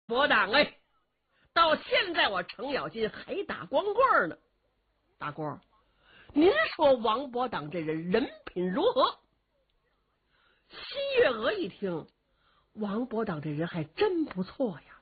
伯党哎，到现在我程咬金还打光棍呢。大官，您说王伯党这人人品如何？西月娥一听，王伯党这人还真不错呀。